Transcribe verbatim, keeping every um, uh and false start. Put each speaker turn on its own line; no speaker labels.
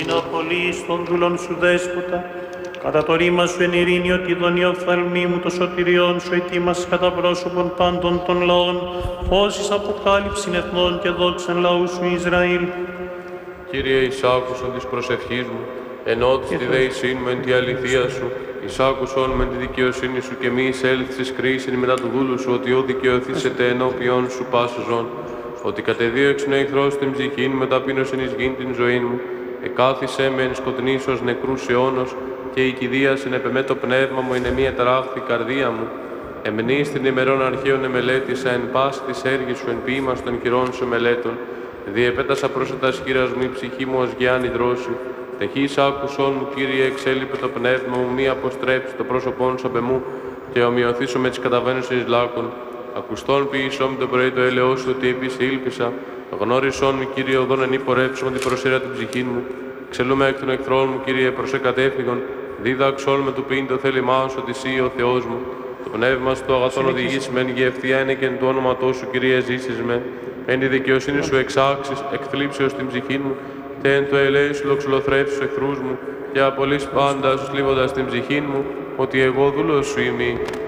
την απολύεις των δούλων σου δέσποτα, κατά το ρήμα σου εν ειρήνη ότι δονεί οφθαλμή μου το σωτηριόν σου ετοίμας κατά πρόσωπον πάντων των λαών, φως εις αποκάλυψην εθνών και δόξαν λαού σου Ισραήλ.
Κύριε, εισάκουσον της προσευχής μου, ενώτης τη δεησήν μου εν τη αληθεία σου, εισάκουσον με τη δικαιοσύνη σου και μη εισέλθεις κρίσιν μετά του δούλου σου, ότι ο δικαιωθήσετε ενώπιον σου πάσα ζών, ότι κατεδίωξεν ο εχθρός την ψυχήν με ταπείνωσιν εις γήν την ζωή μου, εκάθισε με εν σκοτεινής ως νεκρούς αιώνος, και η κηδείασεν επεμέ το πνεύμα μου, είναι μία ταράχθη καρδία μου. Εμνείς την ημερών αρχαίων εμελέτησα, εν πάση της έργης σου, εν ποίημας των χειρών σου μελέτων. Διεπέτασα πρόσθετας χείρας μου, η ψυχή μου ως γιάννη δρόσου. Τεχείς άκουσόν μου, Κύριε, εξέλιπε το πνεύμα μου, μη αποστρέψει το πρόσωπόν σου απ' εμού, και ομοιωθήσω με τις καταβαίνουσες λάκων. Ακουστόν ποιησόν με το πρωί το έλεος σου, ότι επίση ήλπισα. Γνώρισόν μου, Κύριε, οδόν εν υπορέψω την προσέρα του ψυχήν μου. Ξελούμε εκ των εχθρών μου, Κύριε, προς εκατέφυγον. Δίδαξόν με του πίν το θέλημά σου, ότι εσύ ο Θεός μου. Το πνεύμα σου το αγαθόν οδηγείς με, εν γευτιά είναι και εν του όνοματός σου, Κύριε, ζήσεις με. Εν τη δικαιοσύνη σου εξάξεις, εκθλίψεως την ψυχή μου, και εν το ελέη σου λοξολοθρεύσεις τους εχθρούς μου, και απολύς πάντα σου σλίβοντας την ψυχή μου, ότι εγώ δούλος σου είμαι.